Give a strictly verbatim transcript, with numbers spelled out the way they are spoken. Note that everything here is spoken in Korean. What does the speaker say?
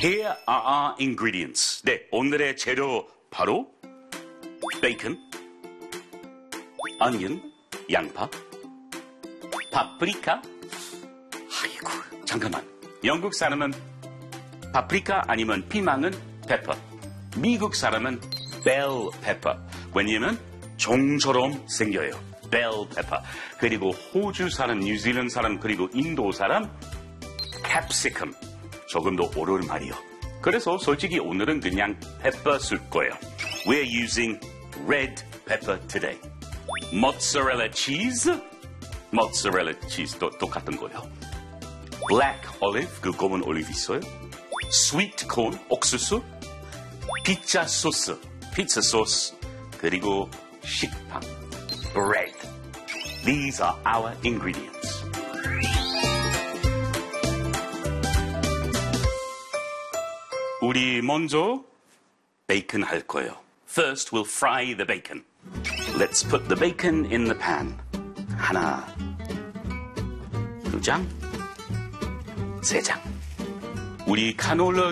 Here are our ingredients. 네, 오늘의 재료 바로 베이컨, onion, 양파, 파프리카. 아이고, 잠깐만. 영국 사람은 파프리카 아니면 피망은 페퍼. 미국 사람은 bell pepper. 왜냐면 종처럼 생겨요. bell pepper. 그리고 호주 사람, 뉴질랜드 사람, 그리고 인도 사람 capsicum. 조금 더 어려운 말이요. 그래서 솔직히 오늘은 그냥 pepper 쓸 거예요. We're using red pepper today. mozzarella cheese. mozzarella cheese도 똑같은 거예요. black olive, 그 검은 올리브 있어요. sweet corn, 옥수수. 피자 소스, 피자 소스. 그리고 식빵, bread. These are our ingredients. 우리 먼저 베이컨 할 거예요. First, we'll fry the bacon. Let's put the bacon in the pan. 하나, 두 장, 세 장. 우리 카놀라